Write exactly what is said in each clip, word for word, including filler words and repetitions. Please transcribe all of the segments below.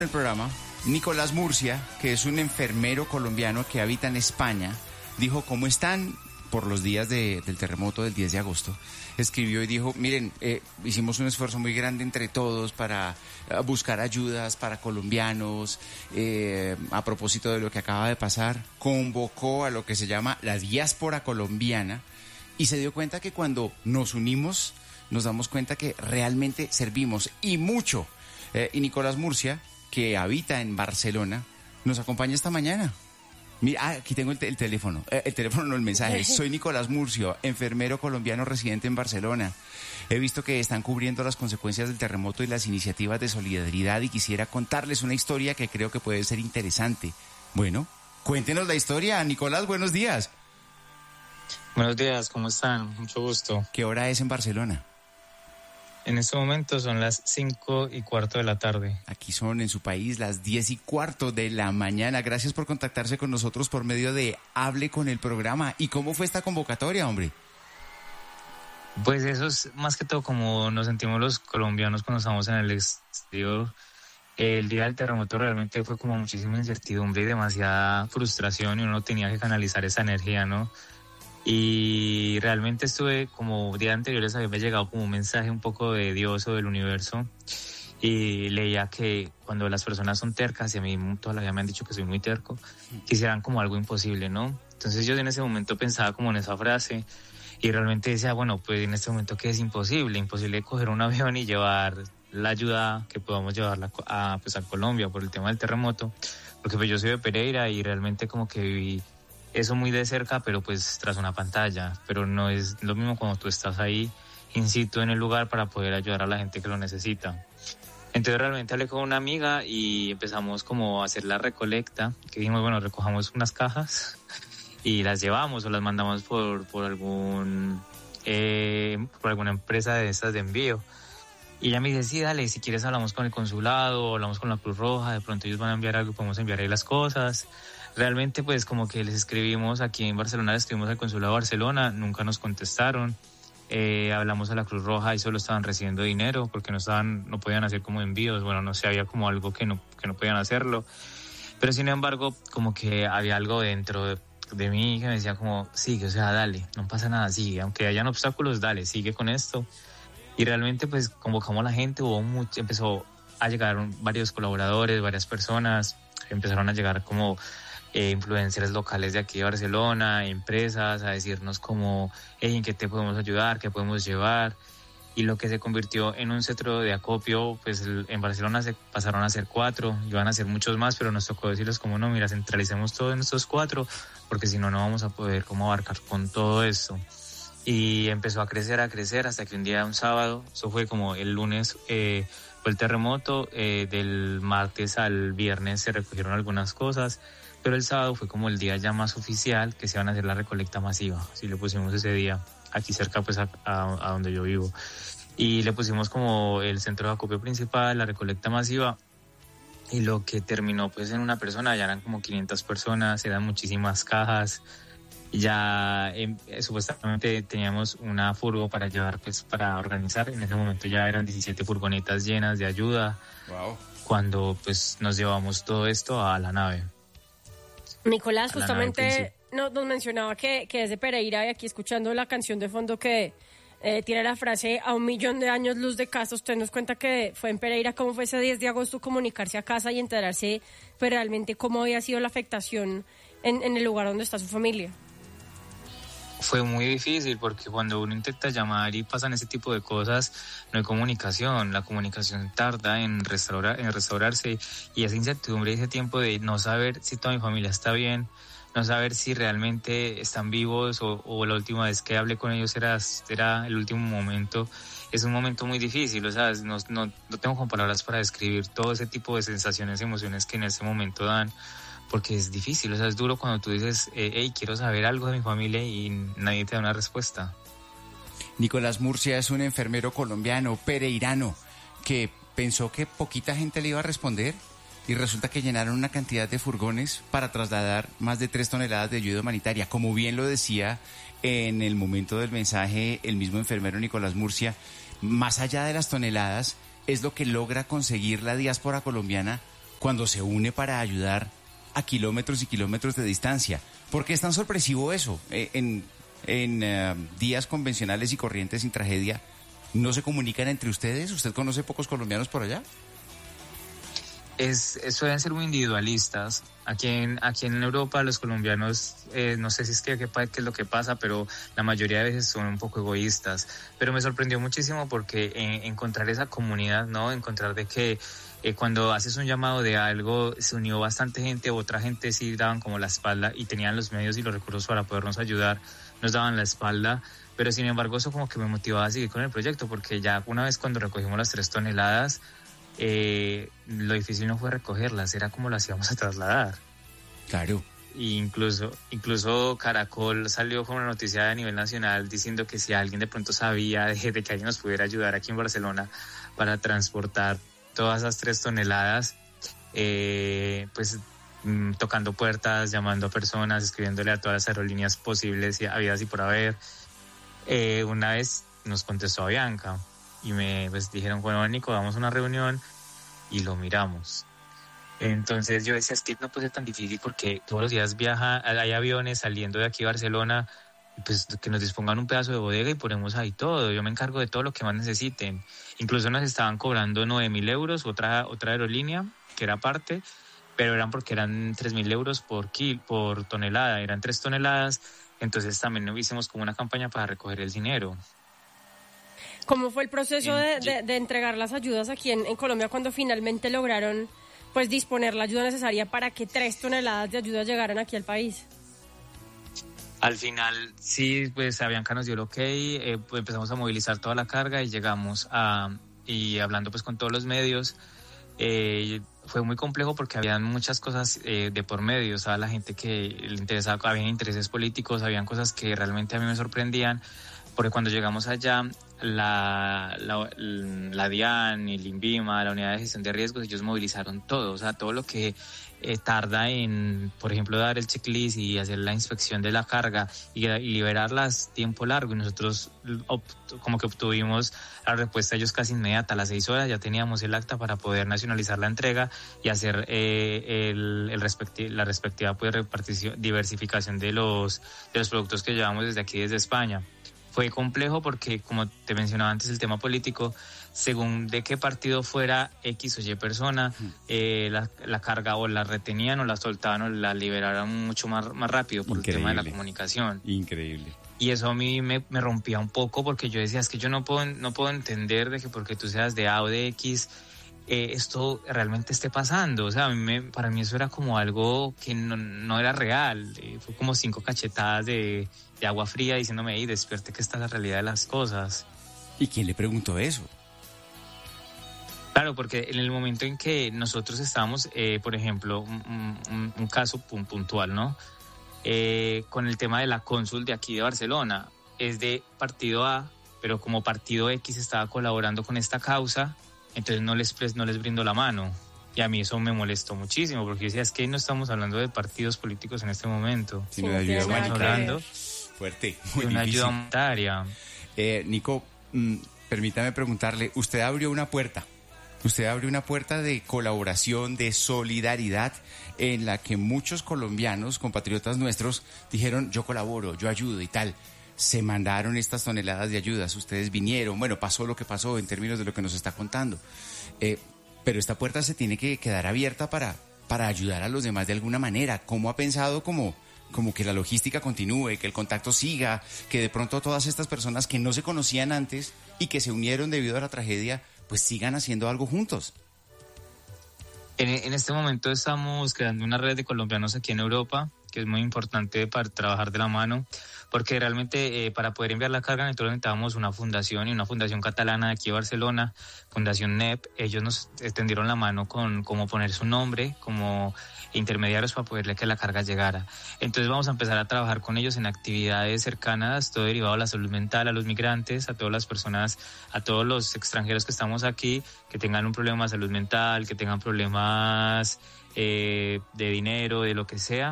El programa, Nicolás Murcia, que es un enfermero colombiano que habita en España, dijo cómo están por los días de, del terremoto del diez de agosto. Escribió y dijo, miren, eh, hicimos un esfuerzo muy grande entre todos para uh, buscar ayudas para colombianos. Eh, a propósito de lo que acaba de pasar, convocó a lo que se llama la diáspora colombiana y se dio cuenta que cuando nos unimos, nos damos cuenta que realmente servimos y mucho. Eh, y Nicolás Murcia, que habita en Barcelona, nos acompaña esta mañana. Mira, ah, aquí tengo el, te- el teléfono, eh, el teléfono no, el mensaje. Soy Nicolás Murcia, enfermero colombiano residente en Barcelona. He visto que están cubriendo las consecuencias del terremoto y las iniciativas de solidaridad y quisiera contarles una historia que creo que puede ser interesante. Bueno, cuéntenos la historia. Nicolás, buenos días. Buenos días, ¿cómo están? Mucho gusto. ¿Qué hora es en Barcelona? En este momento son las cinco y cuarto de la tarde. Aquí son en su país las diez y cuarto de la mañana. Gracias por contactarse con nosotros por medio de Hable con el programa. ¿Y cómo fue esta convocatoria, hombre? Pues eso es más que todo como nos sentimos los colombianos cuando estamos en el exterior. El día del terremoto realmente fue como muchísima incertidumbre y demasiada frustración y uno tenía que canalizar esa energía, ¿no? Y realmente estuve como días anteriores había llegado como un mensaje un poco de Dios o del universo y leía que cuando las personas son tercas, y a mí toda la vida me han dicho que soy muy terco, quisieran como algo imposible, ¿no? Entonces yo en ese momento pensaba como en esa frase y realmente decía, bueno, pues en este momento ¿qué es imposible? Imposible coger un avión y llevar la ayuda que podamos llevarla a, pues a Colombia por el tema del terremoto, porque pues yo soy de Pereira y realmente como que viví eso muy de cerca, pero pues tras una pantalla, pero no es lo mismo cuando tú estás ahí in situ en el lugar para poder ayudar a la gente que lo necesita. Entonces realmente hablé con una amiga y empezamos como a hacer la recolecta, que dijimos, bueno, recojamos unas cajas y las llevamos o las mandamos por, por algún eh, por alguna empresa de estas de envío. Y ella me dice, sí, dale, si quieres hablamos con el consulado, hablamos con la Cruz Roja, de pronto ellos van a enviar algo, podemos enviar ahí las cosas. Realmente pues como que les escribimos aquí en Barcelona, les escribimos al consulado de Barcelona, nunca nos contestaron. Eh, hablamos a la Cruz Roja y solo estaban recibiendo dinero porque no estaban, no podían hacer como envíos, bueno, no sé, había como algo que no, que no podían hacerlo. Pero sin embargo, como que había algo dentro de, de mí que me decía como, sigue, o sea, dale, no pasa nada, sigue, aunque hayan obstáculos, dale, sigue con esto. Y realmente pues convocamos a la gente, hubo mucho, empezó a llegar varios colaboradores, varias personas, empezaron a llegar como eh, influencers locales de aquí de Barcelona, empresas, a decirnos como, hey, ¿en qué te podemos ayudar? ¿Qué podemos llevar? Y lo que se convirtió en un centro de acopio, pues en Barcelona se pasaron a ser cuatro, iban a ser muchos más, pero nos tocó decirles como, no, mira, centralicemos todo en estos cuatro, porque si no, no vamos a poder como abarcar con todo esto. Y empezó a crecer, a crecer, hasta que un día, un sábado, eso fue como el lunes, eh, fue el terremoto, eh, del martes al viernes se recogieron algunas cosas, pero el sábado fue como el día ya más oficial que se iban a hacer la recolecta masiva, así le pusimos ese día, aquí cerca pues a, a, a donde yo vivo, y le pusimos como el centro de acopio principal, la recolecta masiva, y lo que terminó pues en una persona, ya eran como quinientas personas, eran muchísimas cajas. Ya eh, supuestamente teníamos una furgo para llevar, pues para organizar. En ese momento ya eran diecisiete furgonetas llenas de ayuda. Wow. Cuando pues nos llevamos todo esto a la nave. Nicolás, A la nave justamente nos, nos mencionaba que, que es de Pereira y aquí escuchando la canción de fondo que eh, tiene la frase a un millón de años luz de casa. Usted nos cuenta que fue en Pereira. ¿Cómo fue ese diez de agosto comunicarse a casa y enterarse pues, realmente cómo había sido la afectación en, en el lugar donde está su familia? Fue muy difícil porque cuando uno intenta llamar y pasan ese tipo de cosas, no hay comunicación. La comunicación tarda en, restaurar, en restaurarse y esa incertidumbre, ese tiempo de no saber si toda mi familia está bien, no saber si realmente están vivos o, o la última vez que hablé con ellos era, era el último momento. Es un momento muy difícil, o sea, no, no, no tengo con palabras para describir todo ese tipo de sensaciones, emociones que en ese momento dan. Porque es difícil, o sea, es duro cuando tú dices, eh, hey, quiero saber algo de mi familia y nadie te da una respuesta. Nicolás Murcia es un enfermero colombiano, pereirano, que pensó que poquita gente le iba a responder y resulta que llenaron una cantidad de furgones para trasladar más de tres toneladas de ayuda humanitaria. Como bien lo decía en el momento del mensaje el mismo enfermero Nicolás Murcia, más allá de las toneladas, es lo que logra conseguir la diáspora colombiana cuando se une para ayudar a kilómetros y kilómetros de distancia. ¿Por qué es tan sorpresivo eso? Eh, en en uh, días convencionales y corrientes sin tragedia, ¿no se comunican entre ustedes? ¿Usted conoce pocos colombianos por allá? Es, es, suelen ser muy individualistas. Aquí en, aquí en Europa los colombianos, eh, no sé si es que qué es lo que pasa, pero la mayoría de veces son un poco egoístas. Pero me sorprendió muchísimo porque eh, encontrar esa comunidad, ¿no? Encontrar de que eh, cuando haces un llamado de algo, se unió bastante gente, otra gente sí daban como la espalda y tenían los medios y los recursos para podernos ayudar, nos daban la espalda. Pero sin embargo eso como que me motivaba a seguir con el proyecto, porque ya una vez cuando recogimos las tres toneladas, Eh, lo difícil no fue recogerlas, era como las íbamos a trasladar. Claro. Y incluso, incluso Caracol salió con una noticia a nivel nacional diciendo que si alguien de pronto sabía de, de que alguien nos pudiera ayudar aquí en Barcelona para transportar todas esas tres toneladas, eh, pues mm, tocando puertas, llamando a personas, escribiéndole a todas las aerolíneas posibles y habidas y por haber. Eh, una vez nos contestó Avianca y me pues, dijeron, bueno, Nico, vamos a una reunión y lo miramos. Entonces yo decía, es que no puede ser tan difícil porque todos los días viaja, hay aviones saliendo de aquí a Barcelona, pues que nos dispongan un pedazo de bodega y ponemos ahí todo. Yo me encargo de todo lo que más necesiten. Incluso nos estaban cobrando nueve mil euros, otra, otra aerolínea, que era aparte, pero eran porque eran tres mil euros por, kil, por tonelada, eran tres toneladas. Entonces también hicimos como una campaña para recoger el dinero. ¿Cómo fue el proceso de, de, de entregar las ayudas aquí en, en Colombia cuando finalmente lograron pues disponer la ayuda necesaria para que tres toneladas de ayuda llegaran aquí al país? Al final, sí, pues Avianca nos dio el ok, eh, pues empezamos a movilizar toda la carga y llegamos a, y hablando pues con todos los medios, eh, fue muy complejo porque habían muchas cosas eh, de por medio, o sea, la gente que le interesaba, habían intereses políticos, habían cosas que realmente a mí me sorprendían, porque cuando llegamos allá, la, la, la DIAN, el INVIMA, la Unidad de Gestión de Riesgos, ellos movilizaron todo, o sea, todo lo que eh, tarda en, por ejemplo, dar el checklist y hacer la inspección de la carga y, y liberarlas tiempo largo. Y nosotros opt, como que obtuvimos la respuesta ellos casi inmediata, a las seis horas ya teníamos el acta para poder nacionalizar la entrega y hacer eh, el, el respecti- la respectiva pues, repartición, diversificación de los, de los productos que llevamos desde aquí, desde España. Fue complejo porque, como te mencionaba antes, el tema político, según de qué partido fuera X o Y persona, eh, la, la carga o la retenían o la soltaban o la liberaran mucho más, más rápido por Increíble. El tema de la comunicación. Increíble. Y eso a mí me, me rompía un poco porque yo decía, es que yo no puedo, no puedo entender de que porque tú seas de A o de X, eh, esto realmente esté pasando. O sea, a mí me, para mí eso era como algo que no, no era real. Eh, fue como cinco cachetadas de... de agua fría diciéndome, hey, despierte que esta es la realidad de las cosas. ¿Y quién le preguntó eso? Claro, porque en el momento en que nosotros estábamos, eh, por ejemplo, un, un, un caso puntual, ¿no? Eh, con el tema de la cónsul de aquí de Barcelona, es de partido A, pero como partido X estaba colaborando con esta causa, entonces no les, no les brindó la mano. Y a mí eso me molestó muchísimo, porque yo decía, es que no estamos hablando de partidos políticos en este momento. Sino de ayuda humanitaria. Fuerte, muy una difícil. Ayuda humanitaria. Eh, Nico, mm, permítame preguntarle, usted abrió una puerta, usted abrió una puerta de colaboración, de solidaridad, en la que muchos colombianos, compatriotas nuestros, dijeron, yo colaboro, yo ayudo y tal. Se mandaron estas toneladas de ayudas, ustedes vinieron, bueno, pasó lo que pasó en términos de lo que nos está contando. Eh, pero esta puerta se tiene que quedar abierta para, para ayudar a los demás de alguna manera. ¿Cómo ha pensado como... como que la logística continúe, que el contacto siga, que de pronto todas estas personas que no se conocían antes y que se unieron debido a la tragedia, pues sigan haciendo algo juntos? En, en este momento estamos creando una red de colombianos aquí en Europa, que es muy importante para trabajar de la mano, porque realmente eh, para poder enviar la carga nosotros necesitábamos una fundación y una fundación catalana de aquí de Barcelona, Fundación N E P. Ellos nos extendieron la mano con cómo poner su nombre como intermediarios para poderle que la carga llegara. Entonces vamos a empezar a trabajar con ellos en actividades cercanas, todo derivado a la salud mental, a los migrantes, a todas las personas, a todos los extranjeros que estamos aquí, que tengan un problema de salud mental, que tengan problemas eh, de dinero, de lo que sea.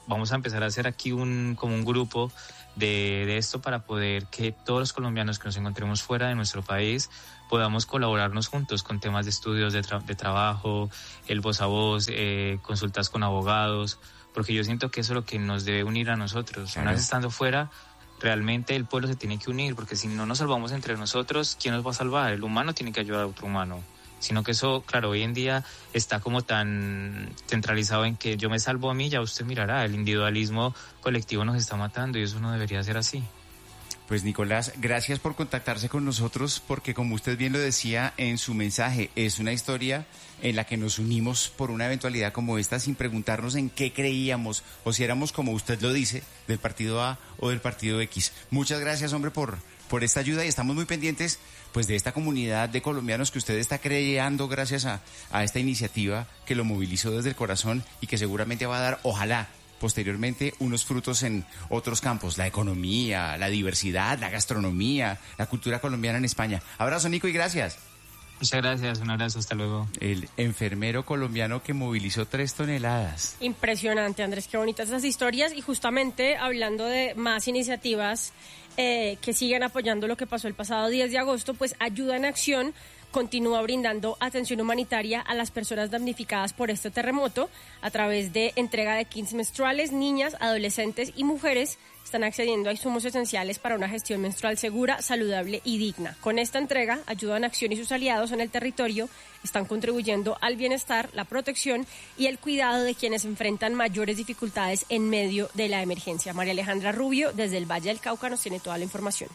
vamos a empezar a hacer aquí un como un grupo de, de esto para poder que todos los colombianos que nos encontremos fuera de nuestro país podamos colaborarnos juntos con temas de estudios, de, tra- de trabajo, el voz a voz, eh, consultas con abogados, porque yo siento que eso es lo que nos debe unir a nosotros. Claro. Una vez estando fuera, realmente el pueblo se tiene que unir, porque si no nos salvamos entre nosotros, ¿quién nos va a salvar? El humano tiene que ayudar a otro humano. Sino que eso, claro, hoy en día está como tan centralizado en que yo me salvo a mí, ya usted mirará, el individualismo colectivo nos está matando y eso no debería ser así. Pues Nicolás, gracias por contactarse con nosotros, porque como usted bien lo decía en su mensaje, es una historia en la que nos unimos por una eventualidad como esta sin preguntarnos en qué creíamos o si éramos, como usted lo dice, del partido A o del partido X. Muchas gracias, hombre, por, por esta ayuda y estamos muy pendientes pues de esta comunidad de colombianos que usted está creando gracias a, a esta iniciativa que lo movilizó desde el corazón y que seguramente va a dar, ojalá, posteriormente unos frutos en otros campos, la economía, la diversidad, la gastronomía, la cultura colombiana en España. Abrazo, Nico, y gracias. Muchas gracias, un abrazo, hasta luego. El enfermero colombiano que movilizó tres toneladas. Impresionante, Andrés, qué bonitas esas historias. Y justamente hablando de más iniciativas eh, que siguen apoyando lo que pasó el pasado diez de agosto, pues Ayuda en Acción continúa brindando atención humanitaria a las personas damnificadas por este terremoto a través de entrega de kits menstruales. Niñas, adolescentes y mujeres están accediendo a insumos esenciales para una gestión menstrual segura, saludable y digna. Con esta entrega, Ayuda en Acción y sus aliados en el territorio están contribuyendo al bienestar, la protección y el cuidado de quienes enfrentan mayores dificultades en medio de la emergencia. María Alejandra Rubio, desde el Valle del Cauca, nos tiene toda la información.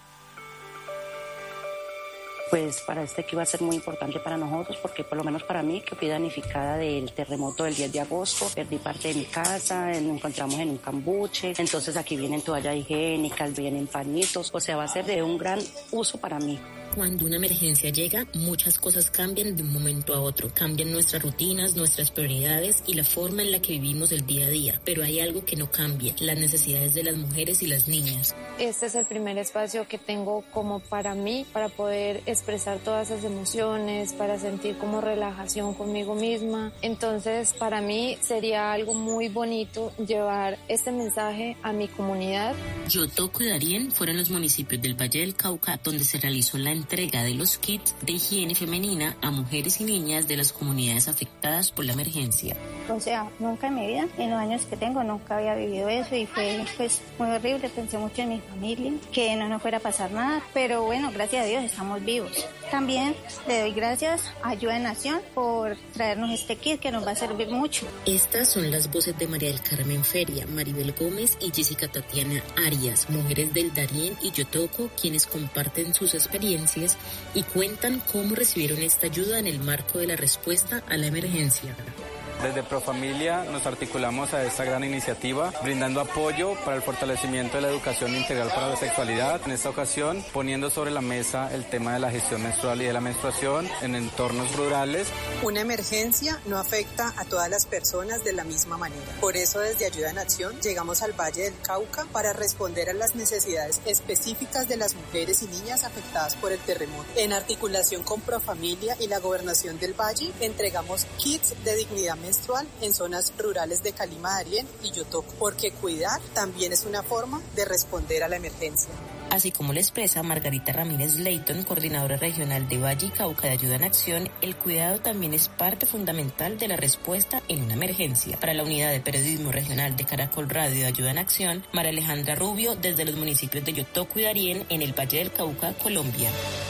Pues para este que iba a ser muy importante para nosotros, porque por lo menos para mí, que fui damnificada del terremoto del diez de agosto, perdí parte de mi casa, nos encontramos en un cambuche, entonces aquí vienen toallas higiénicas, vienen pañitos, o sea, va a ser de un gran uso para mí. Cuando una emergencia llega, muchas cosas cambian de un momento a otro. Cambian nuestras rutinas, nuestras prioridades y la forma en la que vivimos el día a día. Pero hay algo que no cambia, las necesidades de las mujeres y las niñas. Este es el primer espacio que tengo como para mí, para poder expresar todas esas emociones, para sentir como relajación conmigo misma. Entonces, para mí sería algo muy bonito llevar este mensaje a mi comunidad. Yotoco y Darién fueron los municipios del Valle del Cauca donde se realizó la entrega de los kits de higiene femenina a mujeres y niñas de las comunidades afectadas por la emergencia. O sea, nunca en mi vida, en los años que tengo, nunca había vivido eso y fue pues muy horrible. Pensé mucho en mi familia, que no nos fuera a pasar nada, pero bueno, gracias a Dios estamos vivos. También le doy gracias a Ayuda en Acción por traernos este kit que nos va a servir mucho. Estas son las voces de María del Carmen Feria, Maribel Gómez y Jessica Tatiana Arias, mujeres del Darién y Yotoco, quienes comparten sus experiencias y cuentan cómo recibieron esta ayuda en el marco de la respuesta a la emergencia. Desde Profamilia nos articulamos a esta gran iniciativa, brindando apoyo para el fortalecimiento de la educación integral para la sexualidad. En esta ocasión, poniendo sobre la mesa el tema de la gestión menstrual y de la menstruación en entornos rurales. Una emergencia no afecta a todas las personas de la misma manera. Por eso, desde Ayuda en Acción, llegamos al Valle del Cauca para responder a las necesidades específicas de las mujeres y niñas afectadas por el terremoto. En articulación con Profamilia y la Gobernación del Valle, entregamos kits de dignidad menstrual en zonas rurales de Calima, Darién y Yotoco, porque cuidar también es una forma de responder a la emergencia. Así como lo expresa Margarita Ramírez Leighton, coordinadora regional de Valle y Cauca de Ayuda en Acción, el cuidado también es parte fundamental de la respuesta en una emergencia. Para la unidad de periodismo regional de Caracol Radio de Ayuda en Acción, María Alejandra Rubio, desde los municipios de Yotoco y Darién, en el Valle del Cauca, Colombia.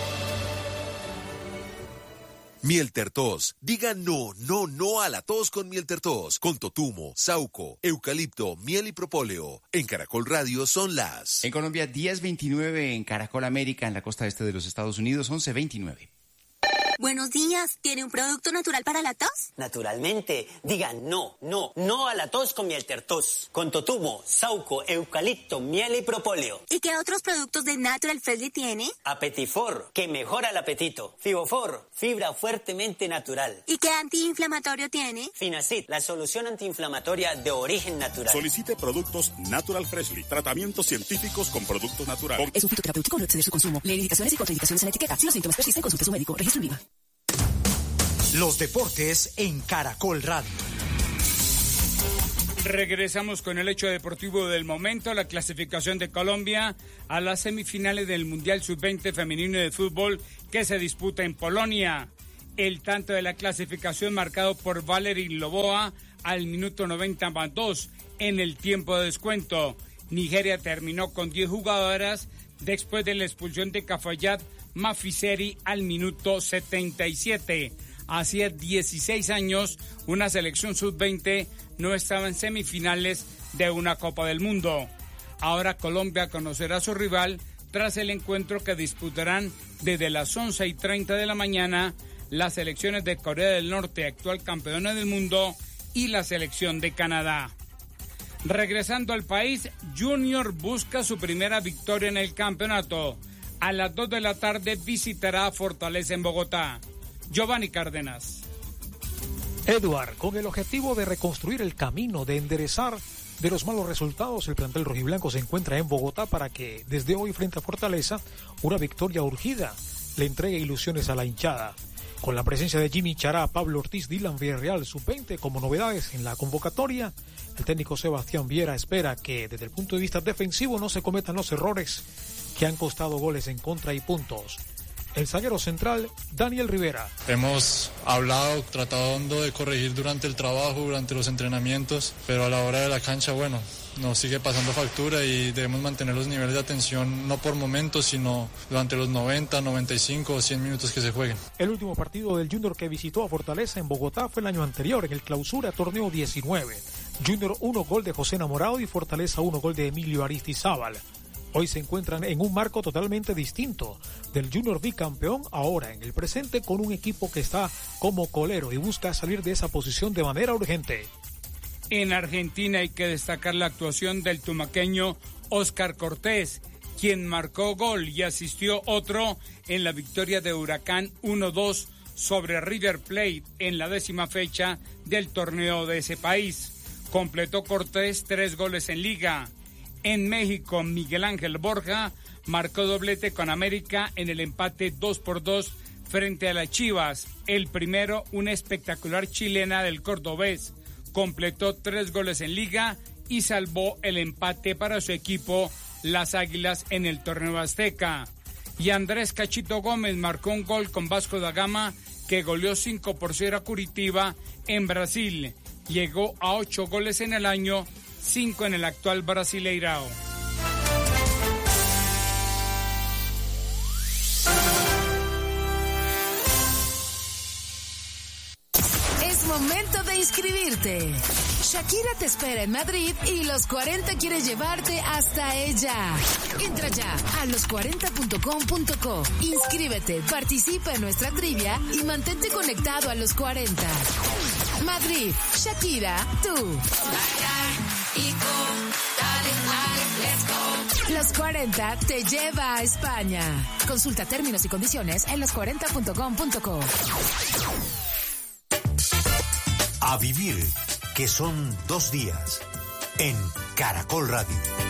Mielter Tos. Diga no, no, no a la tos con Mielter Tos. Con totumo, sauco, eucalipto, miel y propóleo. En Caracol Radio son las... En Colombia, diez veintinueve, en Caracol América, en la costa este de los Estados Unidos, once veintinueve. Buenos días, ¿tiene un producto natural para la tos? Naturalmente, diga no, no, no a la tos con Mielter Tos. Con totumo, sauco, eucalipto, miel y propóleo. ¿Y qué otros productos de Natural Freshly tiene? Apetifor, que mejora el apetito. Fibofor, fibra fuertemente natural. ¿Y qué antiinflamatorio tiene? Finacid, la solución antiinflamatoria de origen natural. Solicite productos Natural Freshly, tratamientos científicos con productos naturales. Es un fitoterapéutico, no exceder su consumo. Lee indicaciones y contraindicaciones en la etiqueta. Si los síntomas persisten, consulte a su médico. Registro en Viva. Los deportes en Caracol Radio. Regresamos con el hecho deportivo del momento, la clasificación de Colombia a las semifinales del Mundial sub veinte femenino de fútbol que se disputa en Polonia. El tanto de la clasificación marcado por Valerie Loboa al minuto noventa más dos en el tiempo de descuento. Nigeria terminó con diez jugadoras después de la expulsión de Kafayat Mafiseri al minuto setenta y siete. Hacía dieciséis años, una selección sub veinte no estaba en semifinales de una Copa del Mundo. Ahora Colombia conocerá a su rival tras el encuentro que disputarán desde las once y treinta de la mañana las selecciones de Corea del Norte, actual campeona del mundo, y la selección de Canadá. Regresando al país, Junior busca su primera victoria en el campeonato. A las dos de la tarde visitará Fortaleza en Bogotá. Giovanni Cárdenas. Eduard, con el objetivo de reconstruir el camino, de enderezar de los malos resultados, el plantel rojiblanco se encuentra en Bogotá para que, desde hoy frente a Fortaleza, una victoria urgida le entregue ilusiones a la hinchada. Con la presencia de Jimmy Chará, Pablo Ortiz, Dylan Villarreal, sub veinte como novedades en la convocatoria, el técnico Sebastián Viera espera que, desde el punto de vista defensivo, no se cometan los errores que han costado goles en contra y puntos. El zaguero central, Daniel Rivera. Hemos hablado, tratando de corregir durante el trabajo, durante los entrenamientos, pero a la hora de la cancha, bueno, nos sigue pasando factura y debemos mantener los niveles de atención no por momentos, sino durante los noventa, noventa y cinco o cien minutos que se jueguen. El último partido del Junior que visitó a Fortaleza en Bogotá fue el año anterior, en el Clausura Torneo diecinueve. Junior uno, gol de José Enamorado, y Fortaleza uno, gol de Emilio Aristizábal. Hoy se encuentran en un marco totalmente distinto del Junior bicampeón, ahora en el presente con un equipo que está como colero y busca salir de esa posición de manera urgente. En Argentina hay que destacar la actuación del tumaqueño Oscar Cortés, quien marcó gol y asistió otro en la victoria de Huracán uno dos sobre River Plate en la décima fecha del torneo de ese país. Completó Cortés tres goles en liga. En México, Miguel Ángel Borja marcó doblete con América en el empate dos por dos frente a las Chivas. El primero, una espectacular chilena del cordobés. Completó tres goles en liga y salvó el empate para su equipo, las Águilas, en el torneo azteca. Y Andrés Cachito Gómez marcó un gol con Vasco da Gama, que goleó cinco por cero a Curitiba en Brasil. Llegó a ocho goles en el año, cinco en el actual Brasileirao. Es momento de inscribirte. Shakira te espera en Madrid y Los cuarenta quiere llevarte hasta ella. Entra ya a los cuarenta punto com punto co. Inscríbete, participa en nuestra trivia y mantente conectado a Los cuarenta. Madrid, Shakira, tú. Los cuarenta te lleva a España. Consulta términos y condiciones en los cuarenta punto com punto co. A vivir, que son dos días, en Caracol Radio.